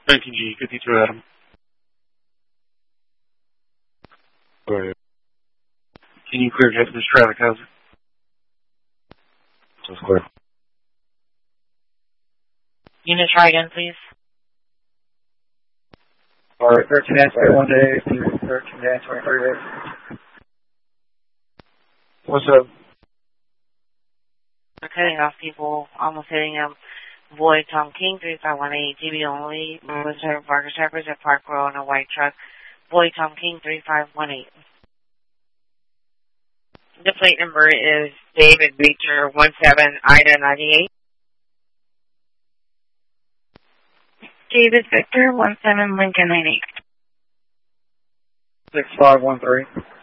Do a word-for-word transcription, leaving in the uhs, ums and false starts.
nineteen G, fifty-two Adam. Go ahead. Can you clear jet from this traffic hazard? That's clear. Unit, try again, please. Alright, thirteen answer one day, thirteen answer three days. What's up? We're cutting off people, almost hitting them. Void Tom King, three five one eight, G B only. Military Barker Shepherds at Park Row in a white truck. Void Tom King, three five one eight. The plate number is David Beecher, one seven, Ida ninety-eight. David Victor, one seven, Lincoln ninety-eight. six five one three.